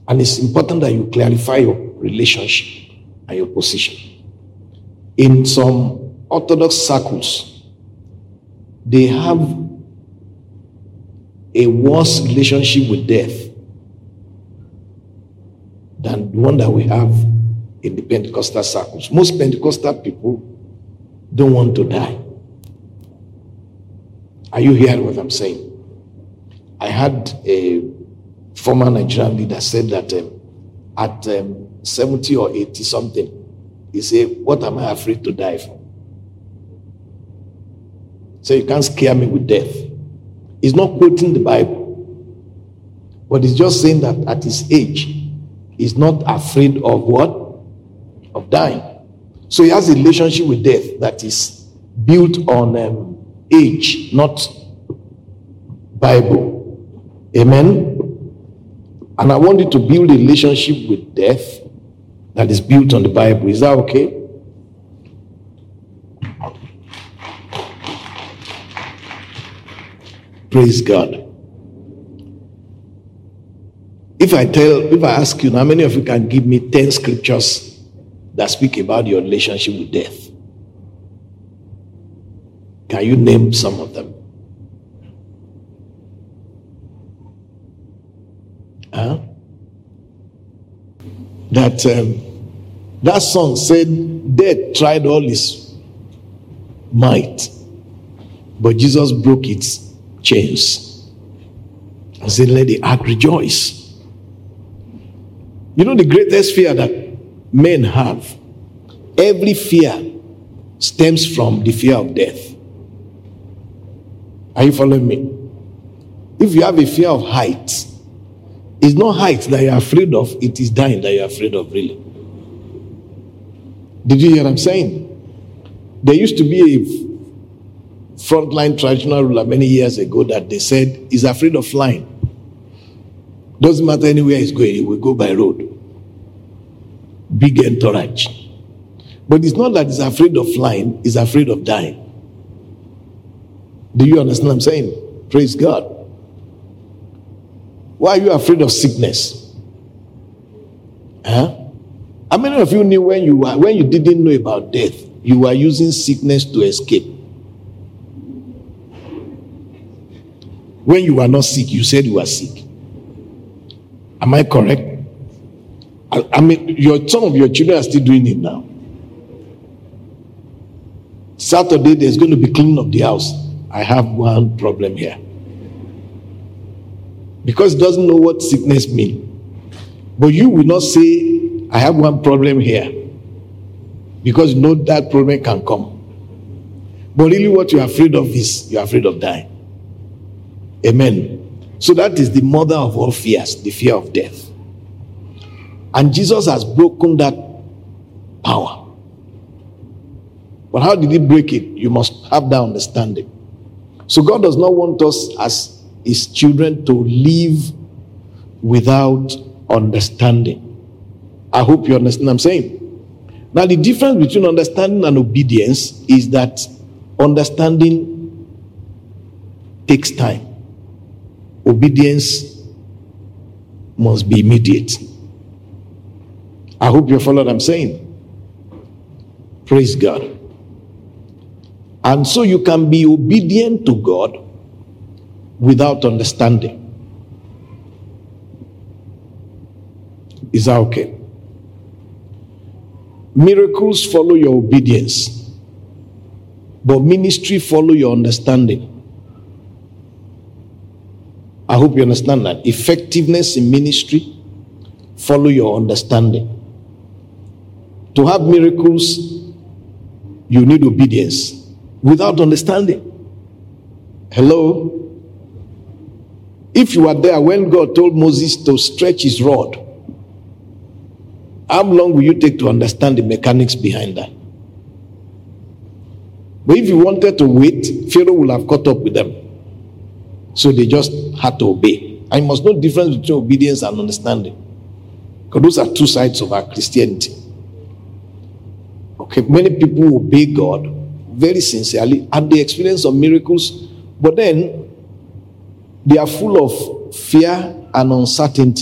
And it's important that you clarify your relationship and your position. In some Orthodox circles, they have a worse relationship with death than the one that we have in the Pentecostal circles. Most Pentecostal people don't want to die. Are you hearing what I'm saying? I had a former Nigerian leader said that at 70 or 80 something, he said, what am I afraid to die for? So you can't scare me with death. He's not quoting the Bible, but he's just saying that at his age, he's not afraid of what? Of dying. So he has a relationship with death that is built on age, not Bible. Amen? And I want you to build a relationship with death that is built on the Bible. Is that okay? Praise God. If I ask you, how many of you can give me 10 scriptures that speak about your relationship with death? Can you name some of them? That song said, death tried all its might, but Jesus broke its chains and said, let the earth rejoice. You know the greatest fear that men have, every fear stems from the fear of death. Are you following me? If you have a fear of heights, it's not height that you're afraid of, it is dying that you're afraid of, really. Did you hear what I'm saying? There used to be a frontline traditional ruler many years ago that they said he's afraid of flying. Doesn't matter anywhere he's going, he will go by road. Big entourage. But it's not that he's afraid of flying, he's afraid of dying. Do you understand what I'm saying? Praise God. Why are you afraid of sickness? How many of you knew when you didn't know about death, you were using sickness to escape? When you were not sick, you said you were sick. Am I correct? I mean, some of your children are still doing it now. Saturday, there's going to be cleaning up the house. I have one problem here. Because it doesn't know what sickness means. But you will not say, I have one problem here. Because you know that problem can come. But really what you're afraid of is, you're afraid of dying. Amen. So that is the mother of all fears, the fear of death. And Jesus has broken that power. But how did he break it? You must have that understanding. So God does not want us as his children to live without understanding. I hope you understand what I'm saying. Now the difference between understanding and obedience is that understanding takes time. Obedience must be immediate. I hope you follow what I'm saying. Praise God. And so you can be obedient to God without understanding. Is that okay? Miracles follow your obedience, but ministry follow your understanding. I hope you understand that. Effectiveness in ministry follow your understanding. To have miracles, you need obedience. Without understanding. Hello? If you were there when God told Moses to stretch his rod, how long will you take to understand the mechanics behind that? But if you wanted to wait, Pharaoh will have caught up with them. So they just had to obey. I must know the difference between obedience and understanding. Because those are two sides of our Christianity. Okay, many people obey God very sincerely and they experience some miracles, but then they are full of fear and uncertainty.